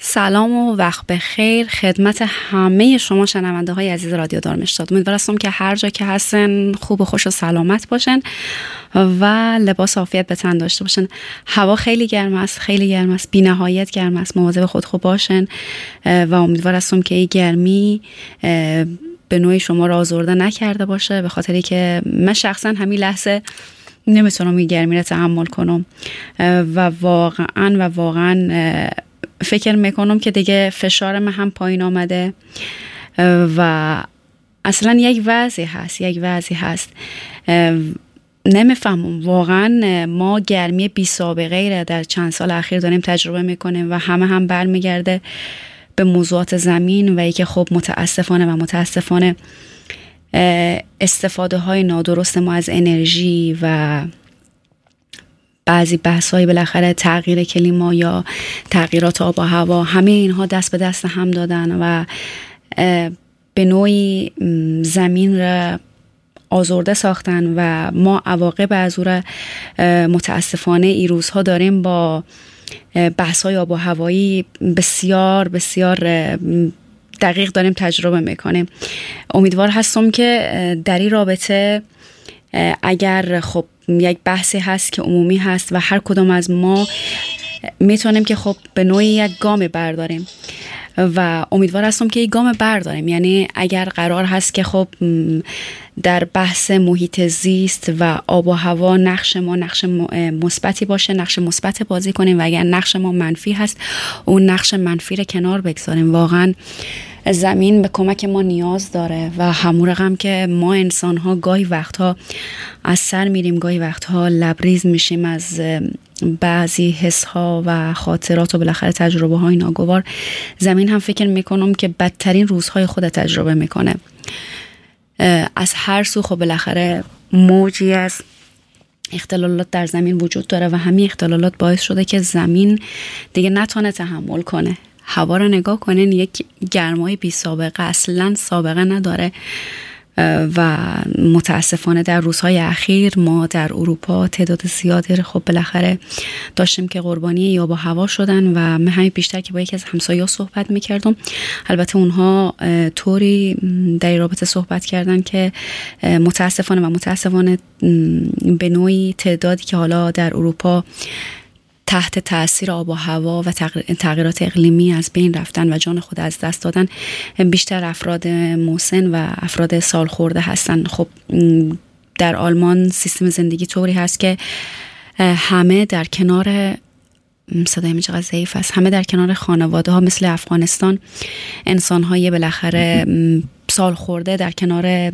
سلام و وقت بخیر خدمت همه شما شنونده های عزیز رادیو دارمشتاد. امیدوارم که هر جا که هستن خوب و خوش و سلامت باشن و لباس عافیت به تن داشته باشن. هوا خیلی گرم است، خیلی گرم است، بی نهایت گرم است. مواظب خود خوب باشن و امیدوارم که این گرمی به نوعی شما را آزرده نکرده باشه، به خاطری که من شخصا همین لحظه نمیتونم این گرمی را تحمل کنم و واقعا فکر میکنم که دیگه فشار من هم پایین آمده و اصلا یک وضعی هست نمیفهمم. واقعا ما گرمی بی سابقه را در چند سال اخیر داریم تجربه میکنیم و هم برمیگرده به موضوعات زمین و ای که خب متاسفانه استفاده های نادرست ما از انرژی و بعضی بحث‌های بالاخره تغییر کلیما یا تغییرات آب و هوا، همه اینها دست به دست هم دادن و به نوعی زمین را آزرده ساختن و ما عواقب از او را متاسفانه این روزها داریم با بحث‌های آب و هوایی بسیار دقیق داریم تجربه میکنیم. امیدوار هستم که در این رابطه اگر خب یک بحثی هست که عمومی هست و هر کدام از ما میتونیم که خب به نوعی یک گام برداریم و امیدوار هستم که یک گام برداریم. یعنی اگر قرار هست که خب در بحث محیط زیست و آب و هوا نقش مثبتی باشه، نقش مثبت بازی کنیم و اگر نقش ما منفی هست اون نقش منفی رو کنار بگذاریم. واقعا زمین به کمک ما نیاز داره و همون رقم که ما انسان ها گاهی وقتها از سر میریم، گاهی وقتها لبریز میشیم از بعضی حس ها و خاطرات و بالاخره تجربه های ناگوار، زمین هم فکر میکنم که بدترین روزهای خود تجربه میکنه. از هر سو خب بالاخره موجی از اختلالات در زمین وجود داره و همین اختلالات باعث شده که زمین دیگه نتونه تحمل کنه. هوا رو نگاه کنین، یک گرمای بی سابقه، اصلا سابقه نداره و متاسفانه در روزهای اخیر ما در اروپا تعداد زیادی خب بالاخره داشتیم که قربانی آب و هوا شدن و من همین بیشتر که با یکی از همسایه‌ها صحبت میکردم، البته اونها طوری در رابطه صحبت کردن که متاسفانه به نوعی تعدادی که حالا در اروپا تحت تأثیر آب و هوا و تغییرات اقلیمی از بین رفتن و جان خود از دست دادن بیشتر افراد مسن و افراد سالخورده هستن. خب در آلمان سیستم زندگی طوری هست که همه در کنار صدای چقدر ضعیف است، همه در کنار خانواده ها مثل افغانستان انسان های بالاخره سالخورده در کنار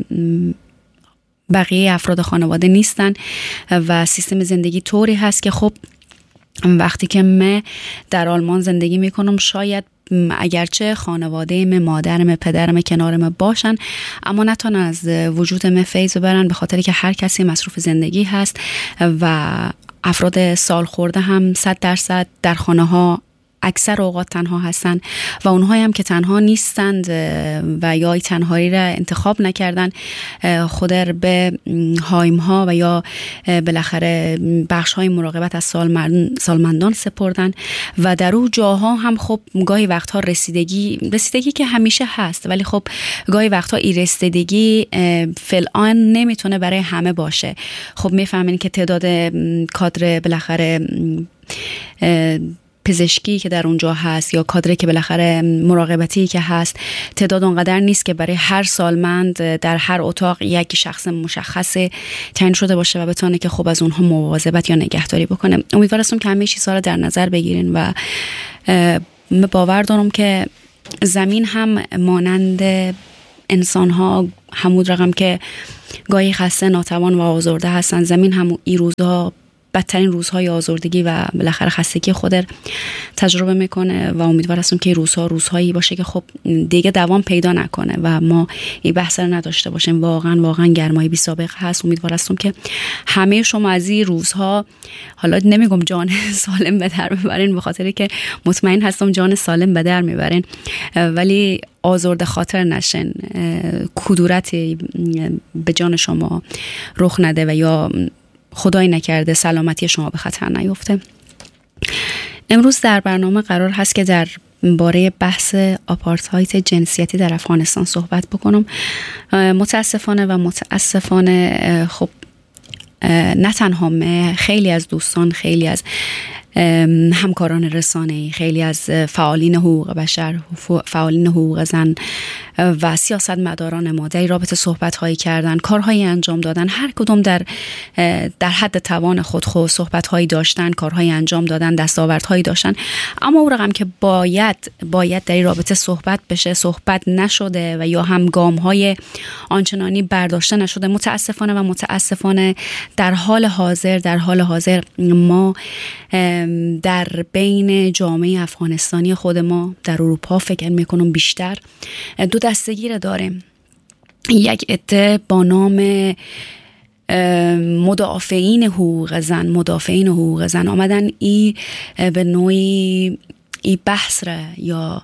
بقیه افراد خانواده نیستن و سیستم زندگی طوری هست که خب وقتی که من در آلمان زندگی میکنم شاید اگرچه خانواده من، مادرم، پدرم کنارم باشن اما نتونن از وجود من فیض ببرن، به خاطری که هر کسی مصروف زندگی هست و افراد سالخورده هم 100% در خانه ها اکثر اوقات تنها هستن و اونهایی هم که تنها نیستند و یا تنهایی را انتخاب نکردن خود به هایم ها و یا بالاخره بخش های مراقبت از سالمندان سپردن و در اون جاها هم خب گاهی وقتها رسیدگی که همیشه هست، ولی خب گاهی وقتها این رسیدگی فعلا نمیتونه برای همه باشه. خب میفهمین که تعداد کادر بالاخره پزشکی که در اونجا هست یا کادری که بالاخره مراقبتی که هست تعداد اونقدر نیست که برای هر سالمند در هر اتاق یک شخص مشخص تعیین شده باشه و بتونه که خب از اونها مواظبت یا نگهداری بکنه. امیدوارم که همه چیزها رو در نظر بگیرین و باور دارم که زمین هم مانند انسان ها همون رقم که گاهی خسته، ناتوان و آزرده هستن، زمین هم این روزها بدترین روزهای آزردگی و بالاخره خستگی خود تجربه میکنه و امیدوار هستم که روزهایی باشه که خب دیگه دوام پیدا نکنه و ما این بحث رو نداشته باشیم. واقعا گرمای بی سابقه هست. امیدوار هستم که همه شما از این روزها، حالا نمیگم جان سالم به در ببرین، به خاطری که مطمئن هستم جان سالم به در میبرین، ولی آزرده خاطر نشن، کدورتی به جان شما رخ نده و یا خدای نکرده سلامتی شما به خطر نیفته. امروز در برنامه قرار هست که در باره بحث آپارتاید جنسیتی در افغانستان صحبت بکنم. متاسفانه خب نه تنها خیلی از دوستان، خیلی از همکاران رسانه‌ای، خیلی از فعالین حقوق بشر، فعالین حقوق زن و سیاستمداران ما در رابطه صحبت‌هایی کردن، کارهایی انجام دادن، هر کدوم در حد توان خود صحبت‌هایی داشتن، کارهایی انجام دادن، دستاوردهایی داشتن، اما اون رقم که باید در رابطه صحبت بشه صحبت نشده و یا هم گام‌های آنچنانی برداشته نشده. متاسفانه در حال حاضر ما در بین جامعه افغانستانی خود ما در اروپا فکر میکنم بیشتر دو دستگیر داریم. یک عده با نام مدافعین حقوق زن آمدن به نوعی بحث را یا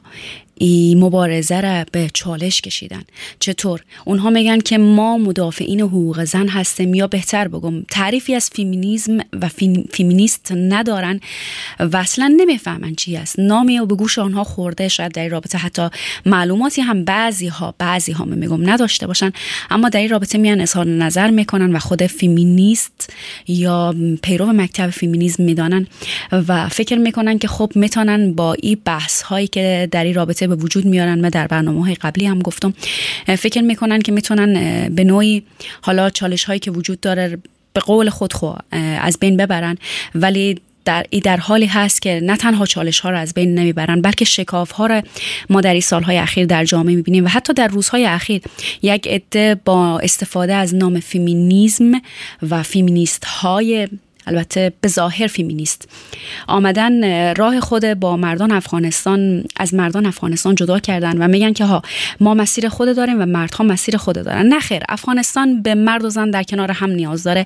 مبارزه را به چالش کشیدن. چطور؟ اونها میگن که ما مدافعین حقوق زن هستیم، یا بهتر بگم تعریفی از فمینیسم و فمینیست ندارن و اصلا نمیفهمن چی است. نامی و به گوش آنها خورده، شاید در رابطه حتی معلوماتی هم بعضی ها میگم نداشته باشن، اما در این رابطه میان اظهار نظر میکنن و خود فمینیست یا پیرو مکتب فمینیسم میدانن و فکر میکنن که خب میتونن با این بحث هایی که در این رابطه به وجود میارن، و در برنامه‌های قبلی هم گفتم، فکر میکنن که میتونن به نوعی حالا چالش هایی که وجود داره به قول خود از بین ببرن، ولی در حالی هست که نه تنها چالش ها را از بین نمیبرن، بلکه شکاف ها را ما در این سالهای اخیر در جامعه میبینیم و حتی در روزهای اخیر یک عده با استفاده از نام فمینیسم و فمینیست های، البته به ظاهر فمینیست، آمدن راه خود با مردان افغانستان از مردان افغانستان جدا کردن و میگن که ما مسیر خود داریم و مردها مسیر خود دارن. نه خیر، افغانستان به مرد و زن در کنار هم نیاز داره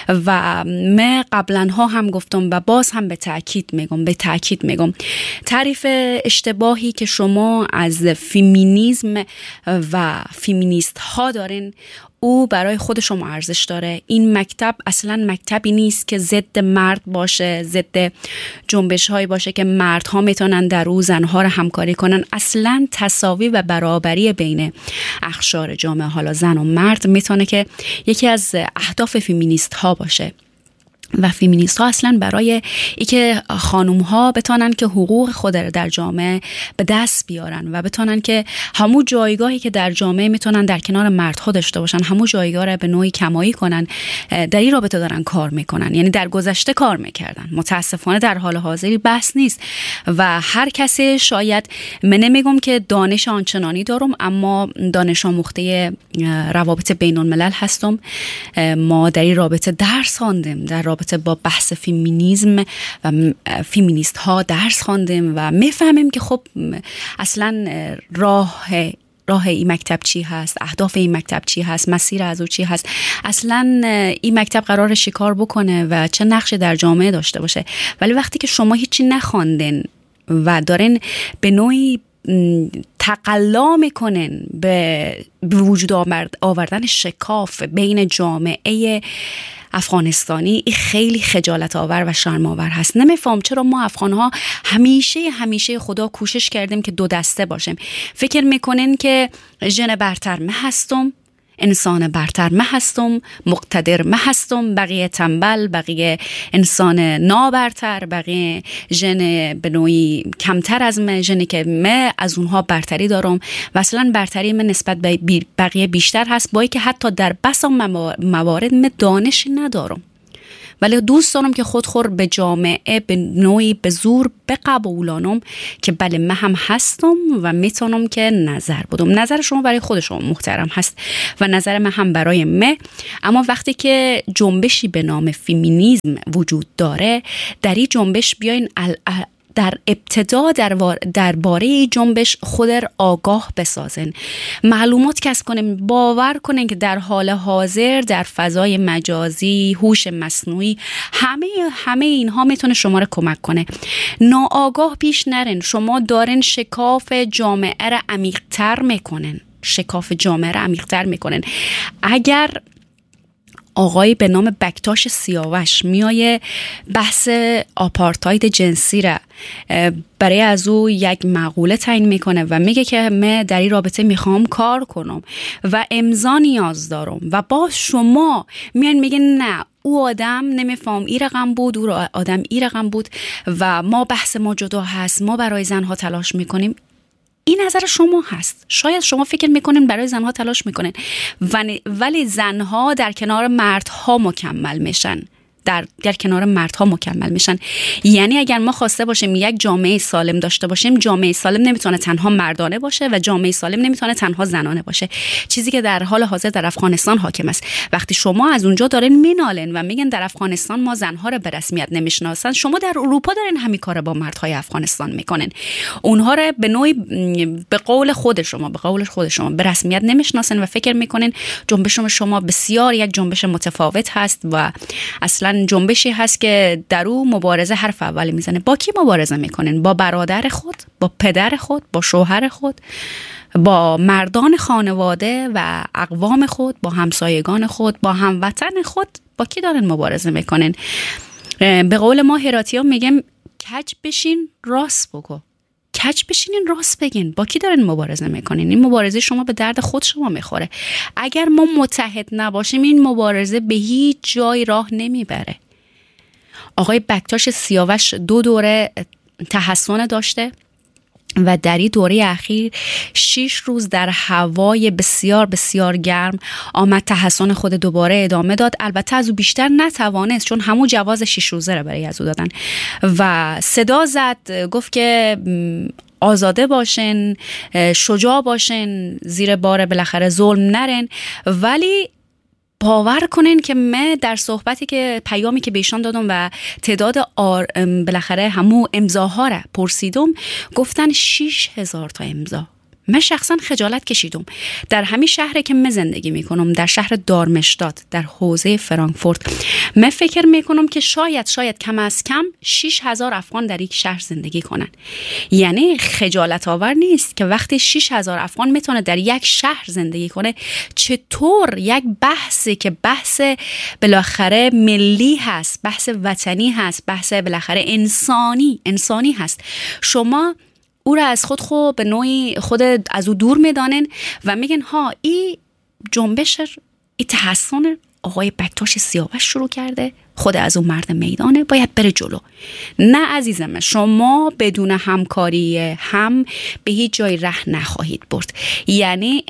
و من قبلا هم گفتم و باز هم به تأکید میگم تعریف اشتباهی که شما از فمینیسم و فمینیست ها دارین او برای خود شما ارزش داره. این مکتب اصلا مکتبی نیست که ضد مرد باشه، ضد جنبش هایی باشه که مردها میتونن در او زنها رو همکاری کنن. اصلا تساوی و برابری بین اقشار جامعه، حالا زن و مرد، میتونه که یکی از اهداف فمینیست ها باشه. و فمینیست ها اصلا برای اینکه خانم ها بتونن که حقوق خود را در جامعه به دست بیارن و بتونن که همون جایگاهی که در جامعه میتونن در کنار مردها داشته باشن، همون جایگاه را به نوعی کمایی کنن، در این رابطه دارن کار میکنن. یعنی در گذشته کار میکردن، متاسفانه در حال حاضری بحث نیست و هر کسی، شاید من نمیگم که دانش آنچنانی دارم، اما دانش آموخته روابط بین الملل هستم. ما در این رابطه درس خواندیم، در رابطه با بحث فمینیسم و فمینیست ها درس خواندیم و میفهمیم که خب اصلا راه این مکتب چی هست، اهداف این مکتب چی هست، مسیر از او چی هست، اصلا این مکتب قرار شکار بکنه و چه نقشی در جامعه داشته باشه. ولی وقتی که شما هیچی نخواندین و دارین به نوعی تقلا میکنن به وجود آوردن شکاف بین جامعه افغانستانی، این خیلی خجالت آور و شرم آور هست. نمیفهم چرا ما افغانها همیشه خدا کوشش کردیم که دو دسته باشیم. فکر میکنن که ژن برتر من هستم، انسان برتر من هستم، مقتدر من هستم، بقیه تنبل، بقیه انسان نابرتر، بقیه ژن به نوعی کمتر از من، ژنی که من از اونها برتری دارم و اصلا برتری من نسبت به بقیه بیشتر هست، با اینکه حتی در بسا موارد من دانشی ندارم، ولی دوست دارم که خودخور به جامعه به نوعی به زور بقبولانم که بله من هم هستم و میتونم که نظر بدم. نظر شما برای خود شما محترم هست و نظر من هم برای من، اما وقتی که جنبشی به نام فمینیسم وجود داره، در این جنبش بیاین در ابتدا درباره جنبش خود را آگاه بسازن، معلومات کسب کنن، باور کنن که در حال حاضر در فضای مجازی، هوش مصنوعی، همه اینها میتونه شما را کمک کنه. ناآگاه پیش نرن، شما دارن شکاف جامعه را عمیق‌تر میکنن. اگر آقای به نام بکتاش سیاوش میایه بحث آپارتاید جنسی را برای از او یک مقوله تعیین میکنه و میگه که من در این رابطه میخوام کار کنم و امضا نیاز دارم و با شما میان میگه نه او آدم نمیفهم ای رقم بود، او آدم ای رقم بود و ما بحث ما جدا هست، ما برای زنها تلاش میکنیم. این نظر شما هست. شاید شما فکر میکنین برای زنها تلاش میکنین ولی زنها در کنار مردها مکمل میشن. در کنار مردها مکمل میشن. یعنی اگر ما خواسته باشیم یک جامعه سالم داشته باشیم، جامعه سالم نمیتونه تنها مردانه باشه و جامعه سالم نمیتونه تنها زنانه باشه. چیزی که در حال حاضر در افغانستان حاکم است. وقتی شما از اونجا دارین مینالن و میگن در افغانستان ما زنها رو به رسمیت نمیشناسن، شما در اروپا دارین همین کار با مردهای افغانستان میکنن. اونها رو به نوعی به قول خود شما به رسمیت نمیشناسن و فکر میکنن جنبش شما بسیار یک جنبش متفاوت هست و اصلا جنبشی هست که در او مبارزه حرف اول میزنه. با کی مبارزه میکنن؟ با برادر خود، با پدر خود، با شوهر خود، با مردان خانواده و اقوام خود، با همسایگان خود، با هموطن خود. با کی دارن مبارزه میکنن؟ به قول ما هراتیان میگم کج بشین راست بگو، کج بشینین راست بگین. با کی دارن مبارزه میکنین؟ این مبارزه شما به درد خود شما میخوره. اگر ما متحد نباشیم این مبارزه به هیچ جای راه نمیبره. آقای بکتاش سیاوش 2 دوره تحصن داشته و در این دوره اخیر 6 روز در هوای بسیار بسیار گرم آمد تحصن خود دوباره ادامه داد. البته از او بیشتر نتوانست چون همون جواز 6 روزه را برای از او دادن و صدا زد، گفت که آزاده باشن، شجاع باشن، زیر بار بالاخره ظلم نرن. ولی باور کنین که من در صحبتی که پیامی که بهشان دادم و تعداد بالاخره همو امضاها را پرسیدم، گفتن 6000 تا امضا. من شخصا خجالت کشیدم. در همین شهری که من زندگی میکنم، در شهر دارمشتات در حوزه فرانکفورت، من فکر میکنم که شاید کم از کم 6000 افغان در یک شهر زندگی کنن. یعنی خجالت آور نیست که وقتی 6000 افغان میتونه در یک شهر زندگی کنه، چطور یک بحثی که بحث بالاخره ملی هست، بحث وطنی هست، بحث بالاخره انسانی هست، شما او را از خود به نوعی خود از او دور میدانن و میگن ها این جنبش، این تحصن آقای بکتاش سیاوش شروع کرده، خود از اون مرد میدانه، باید بره جلو. نه عزیزم، شما بدون همکاری هم به هیچ جای ره نخواهید برد. یعنی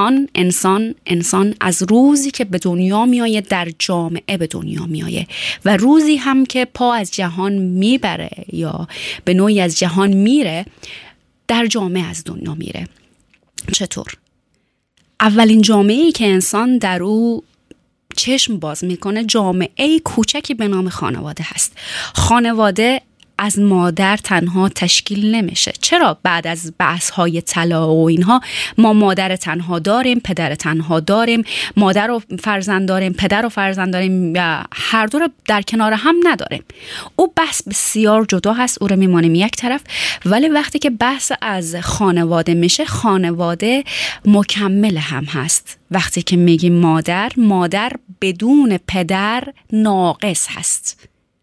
انسان از روزی که به دنیا میایه در جامعه به دنیا میایه و روزی هم که پا از جهان میبره یا به نوعی از جهان میره، در جامعه از دنیا میره. چطور؟ اولین جامعه‌ای که انسان در او چشم باز میکنه جامعه کوچکی به نام خانواده هست. خانواده از مادر تنها تشکیل نمیشه. چرا بعد از بحث‌های طلاق و اینها ما مادر تنها داریم، پدر تنها داریم، مادر و فرزند داریم، پدر و فرزند داریم یا هر دو رو در کنار هم نداریم؟ او بحث بسیار جدا هست، او رو میمانیم یک طرف. ولی وقتی که بحث از خانواده میشه، خانواده مکمل هم هست. وقتی که میگیم مادر بدون پدر ناقص هست.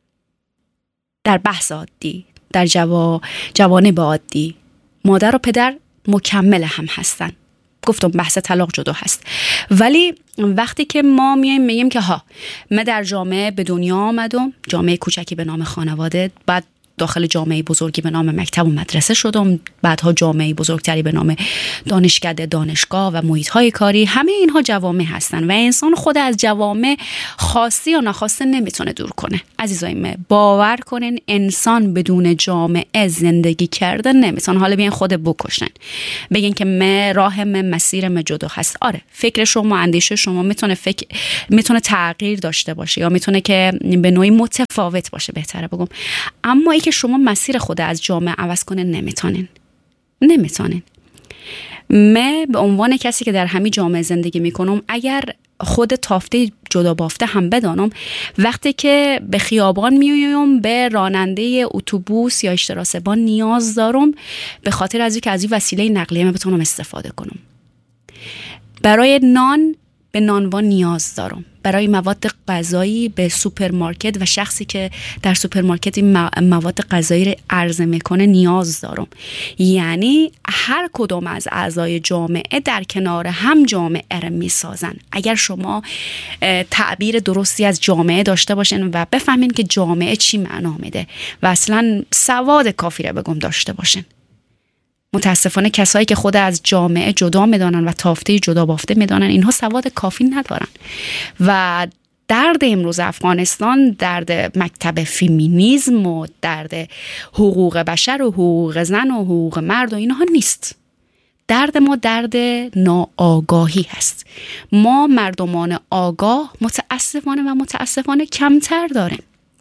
در بحث عادی، در جوانب عادی، مادر و پدر مکمل هم هستن. گفتم بحث طلاق جدا هست. ولی وقتی که ما میگیم که من در جامعه به دنیا آمدم، جامعه کوچکی به نام خانواده، بعد داخل جامعه بزرگی به نام مکتب و مدرسه شدم، بعدها جامعه بزرگتری به نام دانشکده، دانشگاه و محیط‌های کاری. همه اینها جوامع هستن و انسان خود از جوامع خواسته یا نخواسته نمیتونه دور کنه. عزیزای من، باور کنین انسان بدون جامعه زندگی کرده نمیتونه. حالا بیاین خود بکشن، بگین که مسیر جدا هست. آره، فکر شما، اندیشه شما میتونه تغییر داشته باشه یا میتونه که به نوعی متفاوت باشه، بهتره بگم. اما ای که شما مسیر خود از جامعه عوض کنه نمیتونین. من به عنوان کسی که در همین جامعه زندگی میکنم، اگر خود تافته جدا بافته هم بدانم، وقتی که به خیابان میایم به راننده اتوبوس یا اشتراسبان نیاز دارم، به خاطر از اینکه از این وسیله نقلیه من بتونم استفاده کنم. برای نان به نانوا نیاز دارم، برای مواد غذایی به سوپرمارکت و شخصی که در سوپرمارکت این مواد غذایی رو عرضه میکنه نیاز دارم. یعنی هر کدوم از اعضای جامعه در کنار هم جامعه رو میسازن. اگر شما تعبیر درستی از جامعه داشته باشین و بفهمین که جامعه چی معنا میده و اصلا سواد کافی رو بگم داشته باشین. متاسفانه کسایی که خود از جامعه جدا میدانن و تافته جدا بافته میدانن، اینها سواد کافی ندارن. و درد امروز افغانستان درد مکتب فمینیسم و درد حقوق بشر و حقوق زن و حقوق مرد و اینها نیست. درد ما درد ناآگاهی هست. ما مردمان آگاه متاسفانه کمتر داریم.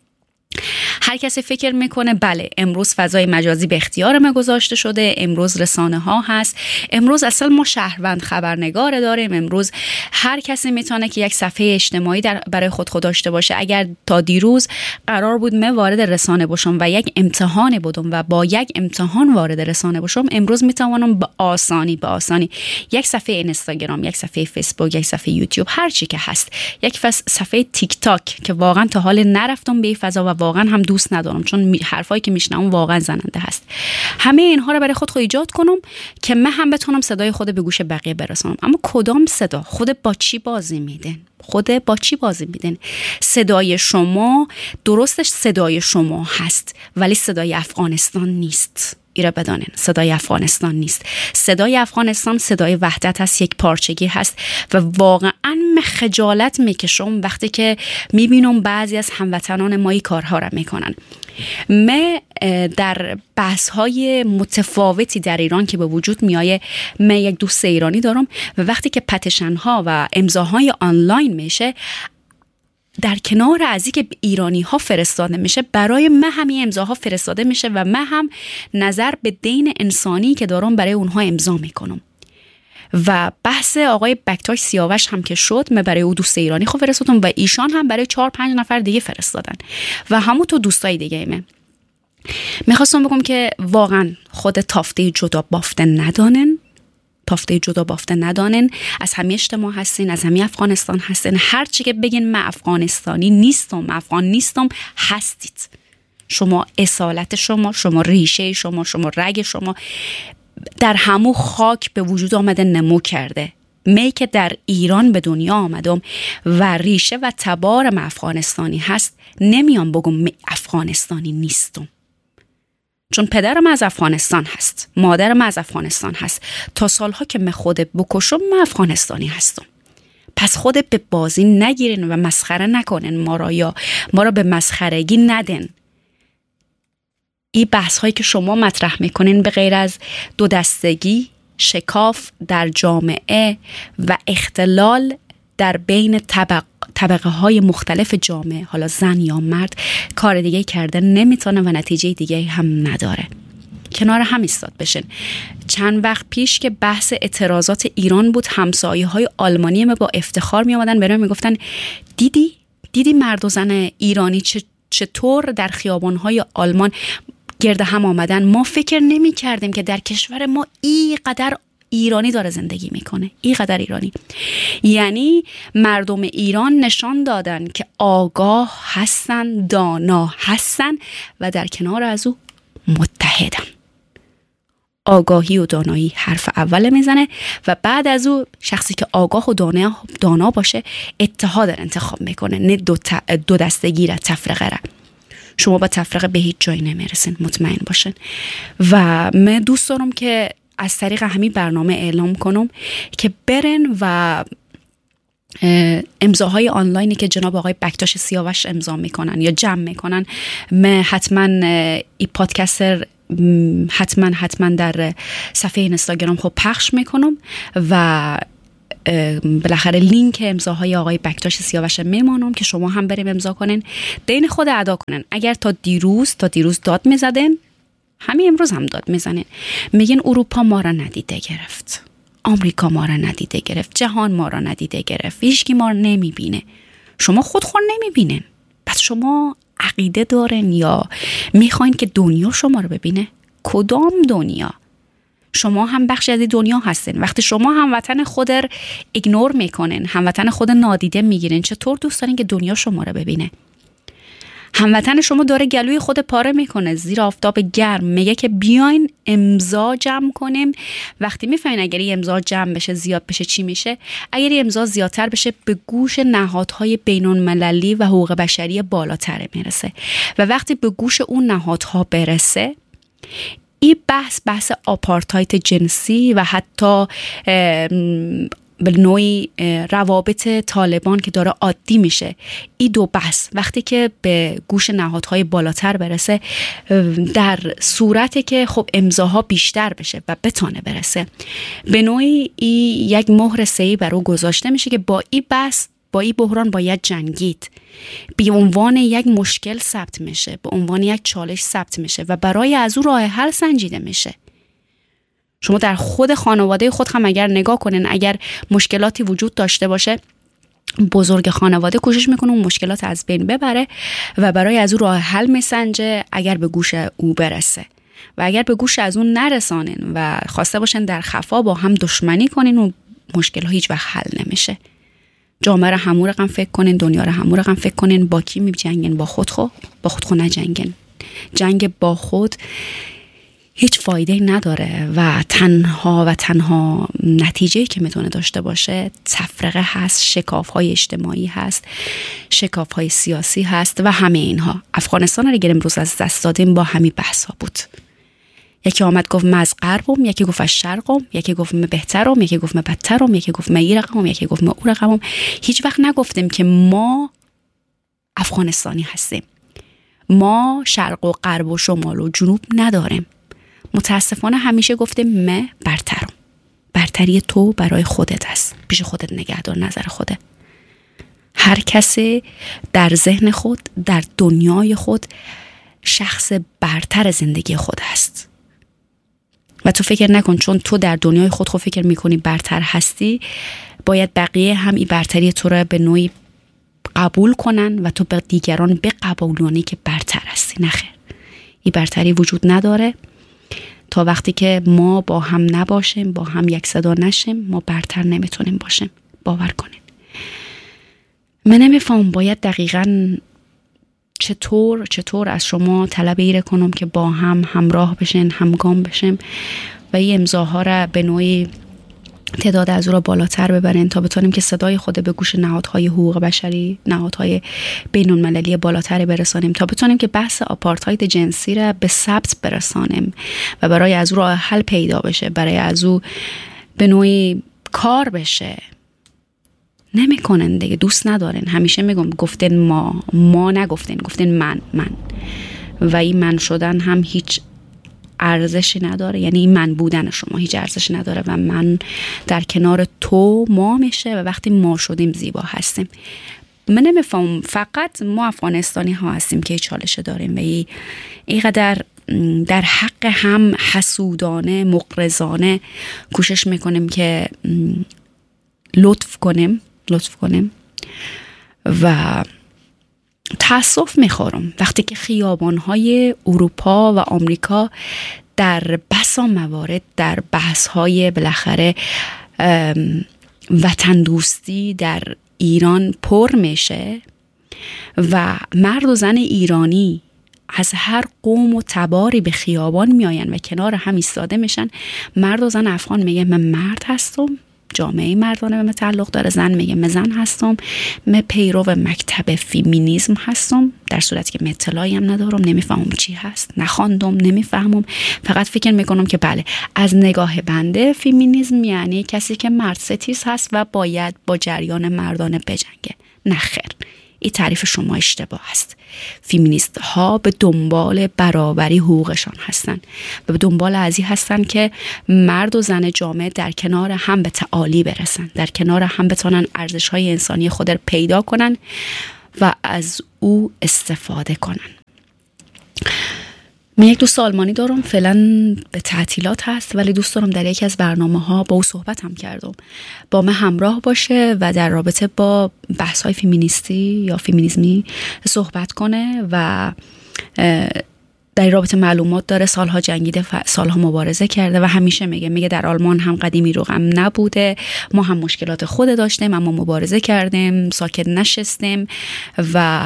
هر کسی فکر میکنه بله امروز فضای مجازی به اختیار ما گذاشته شده، امروز رسانه ها هست، امروز اصلا ما شهروند خبرنگار داریم، امروز هر کسی میتونه که یک صفحه اجتماعی برای خود داشته باشه. اگر تا دیروز قرار بود من وارد رسانه باشم و یک امتحان بودم و با یک امتحان وارد رسانه باشم، امروز میتونم به آسانی یک صفحه اینستاگرام، یک صفحه فیسبوک، یک صفحه یوتیوب، هر چی که هست، یک صفحه تیک تاک که واقعا تا حال نرفتم به فضا و واقعا هم دوست ندارم چون حرفایی که میشنوم واقعا زننده هست. همه اینها رو برای خود ایجاد کنم که من هم بتونم صدای خود به گوش بقیه برسونم. اما کدام صدا؟ خود با چی بازی میدن؟ صدای شما درستش صدای شما هست ولی صدای افغانستان نیست. ایره بدانین، صدای افغانستان نیست. صدای افغانستان صدای وحدت هست، یک پارچگی هست و واقعا من خجالت میکشم وقتی که میبینم بعضی از هموطنان ما این کارها را میکنن. من در بحث‌های متفاوتی در ایران که به وجود میایه، من یک دوست ایرانی دارم و وقتی که پتیشن‌ها و امضاهای آنلاین میشه، در کنار از که ایرانی ها فرستاده میشه، برای من همین امضاها فرستاده میشه و من هم نظر به دین انسانی که دارم برای اونها امضا میکنم. و بحث آقای بکتاش سیاوش هم که شد، من برای او دوست ایرانی خود فرستادم و ایشان هم برای 4-5 نفر دیگه فرستادن و همون تو دوستای دیگه من. میخواستم بگم که واقعا خود تافته جدا بافته ندانن. از همه اجتماع هستین، از همه افغانستان هستین. هر چی که بگین من افغانستانی نیستم، افغان نیستم، هستید. شما اصالت شما ریشه شما رگ شما در همو خاک به وجود آمده، نمو کرده. می که در ایران به دنیا آمدم و ریشه و تبارم افغانستانی هست، نمیام بگم من افغانستانی نیستم. چون پدرم از افغانستان هست، مادرم از افغانستان هست. تا سالها که من خود بکشم من افغانستانی هستم. پس خود به بازی نگیرین و مسخره نکنین ما را، یا ما را به مسخرگی ندین. این بحث هایی که شما مطرح میکنین به غیر از دو دستگی، شکاف در جامعه و اختلال در بین طبقه های مختلف جامعه، حالا زن یا مرد، کار دیگه کرده نمیتونه و نتیجه دیگه هم نداره. کنار هم ایستاد بشین. چند وقت پیش که بحث اعتراضات ایران بود، همسایه های آلمانی ما با افتخار می آمدن برای می گفتن دیدی مرد و زن ایرانی چطور در خیابان های آلمان گرد هم آمدن. ما فکر نمی کردیم که در کشور ما اینقدر ایرانی داره زندگی میکنه، اینقدر ایرانی. یعنی مردم ایران نشان دادن که آگاه هستن، دانا هستن و در کنار از او متحدن. آگاهی و دانایی حرف اول میزنه و بعد از او شخصی که آگاه و دانا باشه اتحاد انتخاب میکنه، نه دو دستگی را، تفرقه را. شما با تفرقه به هیچ جایی نمیرسین، مطمئن باشین. و من دوست دارم که از طریق همین برنامه اعلام کنم که برن و امضاهای آنلاینی که جناب آقای بکتاش سیاوش امضا میکنن یا جمع میکنن، من حتما این پادکستر حتما در صفحه اینستاگرام خب پخش میکنم و بالاخره لینک امضاهای آقای بکتاش سیاوش میمانم که شما هم بریم امضا کنین، دین خود ادا کنین. اگر تا دیروز داد میزدن، همین امروز هم داد میزنین، میگن اروپا ما را ندیده گرفت، آمریکا ما را ندیده گرفت، جهان ما را ندیده گرفت، هیچکی ما را نمیبینه. شما خود نمیبینین، پس شما عقیده دارین یا میخواین که دنیا شما رو ببینه؟ کدام دنیا؟ شما هم بخشی از این دنیا هستین. وقتی شما هموطن خود رو ایگنور میکنین، هموطن خود نادیده میگیرین، چطور دوست دارین که دنیا شما رو ببینه؟ هموطن شما داره گلوی خود پاره میکنه زیر آفتاب گرم، میگه که بیاین امضا جمع کنیم. وقتی میفهمین اگر این امضا جمع بشه زیاد بشه چی میشه؟ اگر این امضا زیادتر بشه به گوش نهادهای بین‌المللی و حقوق بشری بالاتر میرسه و وقتی به گوش اون نهادها برسه، این بحث آپارتاید جنسی و حتی به نوعی روابط طالبان که داره عادی میشه، این دو بحث وقتی که به گوش نهادهای بالاتر برسه، در صورتی که خب امضاها بیشتر بشه و بتونه برسه، به نوعی یک مهر سه‌ای بر او گذاشته میشه که با این بحث، با این بحران باید جنگید، به عنوان یک مشکل ثبت میشه، به عنوان یک چالش ثبت میشه و برای از او راه حل سنجیده میشه. شما در خود خانواده خود هم اگر نگاه کنین، اگر مشکلاتی وجود داشته باشه، بزرگ خانواده کوشش میکنه اون مشکلات از بین ببره و برای از او راه حل میسنجه اگر به گوش او برسه. و اگر به گوش از اون نرسانین و خواسته باشن در خفا با هم دشمنی کنین، و مشکل ها هیچ وقت حل نمیشه. جامعه رو همون رقم فکر کنین، دنیا رو همون رقم فکر کنین. با کی میجنگین؟ با خود خود نجنگین. جنگ با خود هیچ فایده نداره و تنها نتیجه‌ای که میتونه داشته باشه تفرقه هست، شکاف‌های اجتماعی هست، شکاف‌های سیاسی هست و همه اینها. افغانستان رو اگر امروز از دست دادیم با همین بحث‌ها بود. یکی آمد گفت من از غربم، یکی گفت از شرقم، یکی گفت من بهترم، یکی گفت من بدترم، یکی گفت من این رقمم، یکی گفت من اون رقمم. هیچ وقت نگفتیم که ما افغانستانی هستیم. ما شرق و غرب و شمال و جنوب نداریم. متاسفانه همیشه گفتیم من برترم. برتری تو برای خودت است، پیش خودت نگهدار، نظر خوده. هر کسی در ذهن خود، در دنیای خود شخص برتر زندگی خود است و تو فکر نکن چون تو در دنیای خود فکر میکنی برتر هستی، باید بقیه هم این برتری تو را به نوعی قبول کنن و تو به دیگران بقبولانی که برتر هستی. نخیر، این برتری وجود نداره. تا وقتی که ما با هم نباشیم، با هم یک صدا نشیم، ما برتر نمیتونیم باشیم. باور کنین. من نمیفهم باید دقیقاً چطور از شما طلب ایره کنم که با هم همراه بشین، همگام بشیم و این امضاها را به نوعی تعداد از او را بالاتر ببرین تا بتونیم که صدای خود به گوش نهادهای حقوق بشری، نهادهای بین‌المللی بالاتر برسانیم، تا بتونیم که بحث آپارتاید جنسی را به ثبت برسانیم و برای از او راه حل پیدا بشه، برای از او به نوعی کار بشه. نمیکنن دیگه، دوست ندارن. همیشه میگم گفتن ما نگفتن، گفتن من و این من شدن هم هیچ ارزشی نداره. یعنی این من بودن شما هیچ ارزشی نداره و من در کنار تو ما میشه و وقتی ما شدیم زیبا هستیم. من نمیفهم، فقط ما افغانستانی ها هستیم که چالش داریم و اینقدر در حق هم حسودانه مقرضانه کوشش میکنیم که لطف کنیم و تأسف میخورم وقتی که خیابانهای اروپا و آمریکا در بسا موارد در بحثهای بالاخره وطن دوستی در ایران پر میشه و مرد و زن ایرانی از هر قوم و تباری به خیابان میآین و کنار هم ایستاده میشن. مرد و زن افغان میگه من مرد هستم، جامعه مردانه به من تعلق داره. زن میگه من زن هستم، من پیرو مکتب فیمینیسم هستم، در صورتی که اطلاعی هم ندارم، نمیفهمم چی هست، نخواندم، نمیفهمم، فقط فکر میکنم که بله از نگاه بنده فیمینیسم یعنی کسی که مرد ستیز هست و باید با جریان مردانه بجنگه. نخیر، این تعریف شما اشتباه است. فیمینیست ها به دنبال برابری حقوقشان هستند و به دنبال ازی هستند که مرد و زن جامعه در کنار هم به تعالی برسن، در کنار هم بتونن ارزش های انسانی خود را پیدا کنن و از او استفاده کنن. من یک دوست آلمانی دارم، فعلا به تعطیلات هست، ولی دوست دارم در یکی از برنامه‌ها با او صحبت هم کردم، با من همراه باشه و در رابطه با بحث‌های فیمینیستی یا فیمینیسمی صحبت کنه و در رابطه معلومات داره، سالها جنگیده، سالها مبارزه کرده و همیشه میگه در آلمان هم قدیمی رو غم نبوده، ما هم مشکلات خود داشتیم اما مبارزه کردیم، ساکت نشستیم و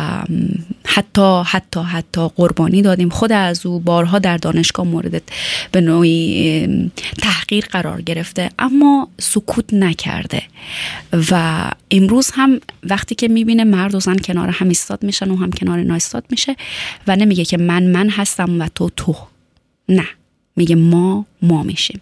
حتی قربانی دادیم. خود از او بارها در دانشگاه مورد به نوعی تحقیر قرار گرفته اما سکوت نکرده و امروز هم وقتی که میبینه مرد و زن کنار هم ایستاد میشن و هم کنار اینا ایستاد میشه و نمیگه که من هستم و تو، نه، میگه ما میشیم.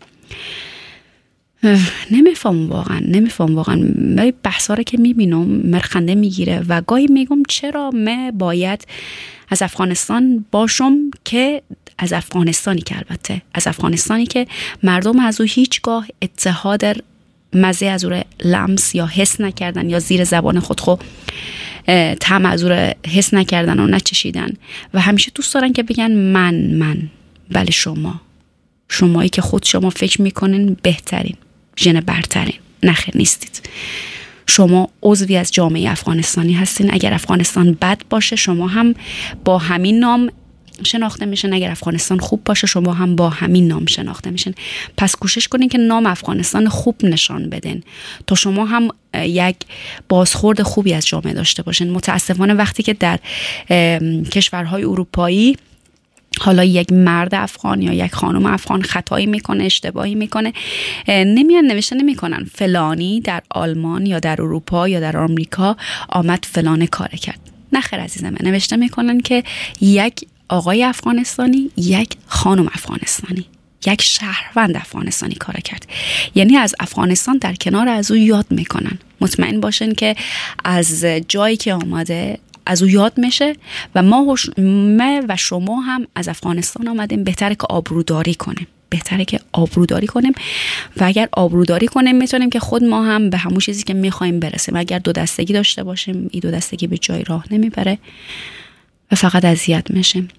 نمیفهم واقعا بحثا رو که میبینم مرخنده میگیره و گاهی میگم چرا من باید از افغانستان باشم، که از افغانستانی که مردم از او هیچگاه اتحاد مزه از او لمس یا حس نکردن یا زیر زبان خود طعم از او حس نکردن و نچشیدن و همیشه دوست دارن که بگن من بله شمایی که خود شما فکر میکنین بهترین، ژن برترین، نخیر نیستید. شما عضوی از جامعه افغانستانی هستین. اگر افغانستان بد باشه شما هم با همین نام شناخته میشن، اگر افغانستان خوب باشه شما هم با همین نام شناخته میشن. پس کوشش کنین که نام افغانستان خوب نشان بدین تا شما هم یک بازخورد خوبی از جامعه داشته باشین. متاسفانه وقتی که در کشورهای اروپایی حالا یک مرد افغان یا یک خانم افغان خطایی میکنه، اشتباهی میکنه، نمیان نوشته نمیکنن فلانی در آلمان یا در اروپا یا در آمریکا آمد فلان کار کرد. نخیر عزیزم، نوشته میکنن که یک آقای افغانستانی، یک خانم افغانستانی، یک شهروند افغانستانی کار کرد. یعنی از افغانستان در کنار از او یاد میکنن. مطمئن باشن که از جایی که آمده از او یاد میشه و ما و شما هم از افغانستان آمدیم، بهتره که آبروداری کنیم و اگر آبروداری کنیم میتونیم که خود ما هم به همون چیزی که میخوایم برسیم. اگر دو دستگی داشته باشیم، این دو دستگی به جای راه نمیبره و فقط اذیت میشیم.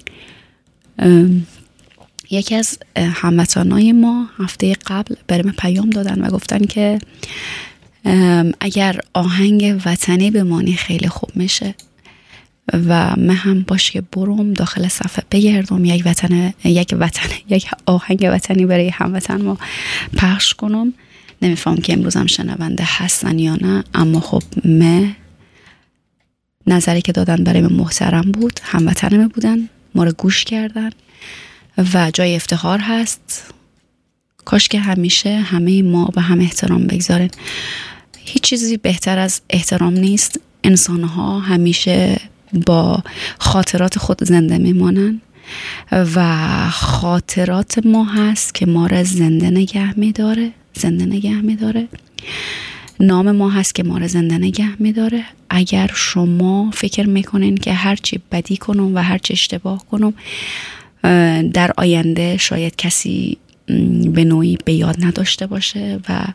یکی از هموطنای ما هفته قبل برام پیام دادن و گفتن که اگر آهنگ وطنی بمانی خیلی خوب میشه و من هم باشه که برم داخل صفحه بگردم یک آهنگ وطنی برای هموطن ما پخش کنم. نمیفهم که امروز هم شنونده هستن یا نه، اما خب من نظری که دادن برای من محترم بود، هموطنم بودن، ما رو گوش کردن و جای افتخار هست. کاش که همیشه همه ما به هم احترام بگذارن. هیچ چیزی بهتر از احترام نیست. انسان‌ها همیشه با خاطرات خود زنده میمانن و خاطرات ما هست که ما را زنده نگه میداره. نام ما هست که ما را زنده نگه میداره. اگر شما فکر میکنین که هرچی بدی کنم و هرچی اشتباه کنم در آینده شاید کسی به نوعی به یاد نداشته باشه و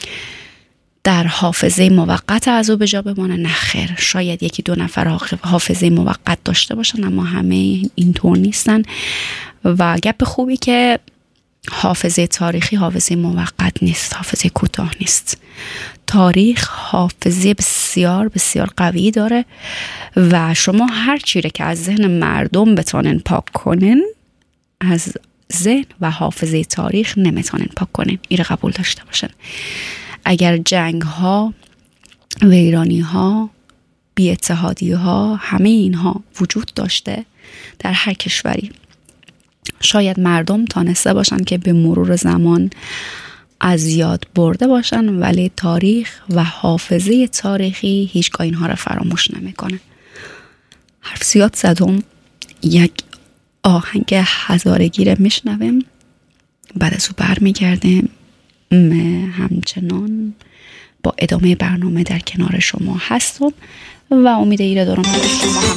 در حافظه موقت از او به جا بمانه، نه خیر، شاید یکی دو نفر حافظه موقت داشته باشن اما همه اینطور نیستن و گپ خوبی که حافظه تاریخی حافظه موقت نیست، حافظه کوتاه نیست. تاریخ حافظه بسیار بسیار قوی داره و شما هر چیزی که از ذهن مردم بتونن پاک کنن از ذهن و حافظه تاریخ نمیتونن پاک کنن. این رو قبول داشته باشن. اگر جنگ ها، ویرانی ها، بی اتحادی ها، همه اینها وجود داشته در هر کشوری، شاید مردم تانسته باشن که به مرور زمان از یاد برده باشن، ولی تاریخ و حافظه تاریخی هیچگاه اینها را فراموش نمیکنه. حرف زیاد زدم، یک آهنگ هزارگی رو میشنویم، بعد از او برمیگردیم. همچنان با ادامه برنامه در کنار شما هستم و امید ایره دارم که شما هم